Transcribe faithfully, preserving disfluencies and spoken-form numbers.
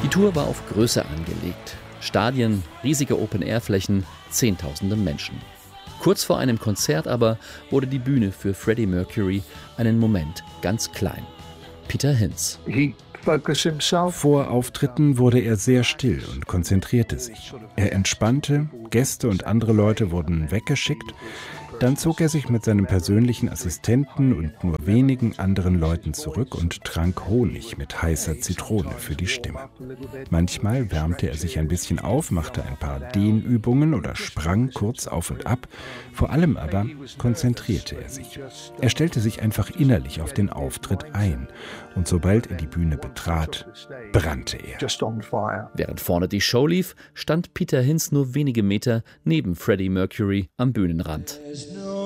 Die Tour war auf Größe angelegt. Stadien, riesige Open-Air-Flächen, Zehntausende Menschen. Kurz vor einem Konzert aber wurde die Bühne für Freddie Mercury einen Moment ganz klein. Peter Hinz. Vor Auftritten wurde er sehr still und konzentrierte sich. Er entspannte, Gäste und andere Leute wurden weggeschickt. Dann zog er sich mit seinem persönlichen Assistenten und nur wenigen anderen Leuten zurück und trank Honig mit heißer Zitrone für die Stimme. Manchmal wärmte er sich ein bisschen auf, machte ein paar Dehnübungen oder sprang kurz auf und ab. Vor allem aber konzentrierte er sich. Er stellte sich einfach innerlich auf den Auftritt ein. Und sobald er die Bühne betrat, brannte er. Während vorne die Show lief, stand Peter Hinz nur wenige Meter neben Freddie Mercury am Bühnenrand.